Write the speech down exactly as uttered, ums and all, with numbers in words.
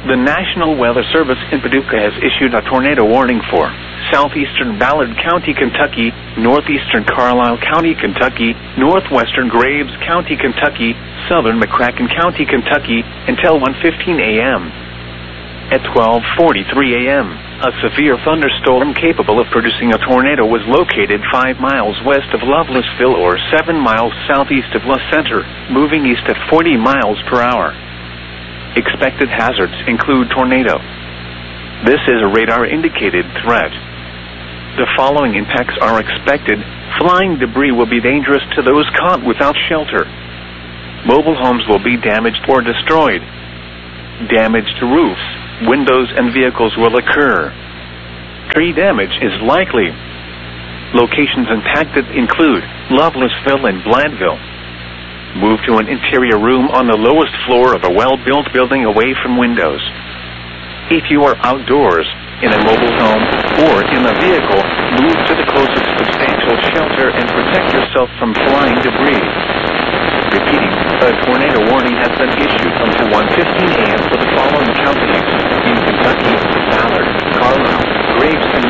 The National Weather Service in Paducah has issued a tornado warning for southeastern Ballard County, Kentucky, northeastern Carlisle County, Kentucky, northwestern Graves County, Kentucky, southern McCracken County, Kentucky, until one fifteen a m At twelve forty-three a m, a severe thunderstorm capable of producing a tornado was located five miles west of Lovelessville or seven miles southeast of La Center, moving east at forty miles per hour. Expected hazards include tornado. This is a radar-indicated threat. The following impacts are expected. Flying debris will be dangerous to those caught without shelter. Mobile homes will be damaged or destroyed. Damage to roofs, windows, and vehicles will occur. Tree damage is likely. Locations impacted include Lovelessville and Blandville. Move to an interior room on the lowest floor of a well-built building away from windows. If you are outdoors, in a mobile home, or in a vehicle, move to the closest substantial shelter and protect yourself from flying debris. Repeating, a tornado warning has been issued until one fifteen a m for the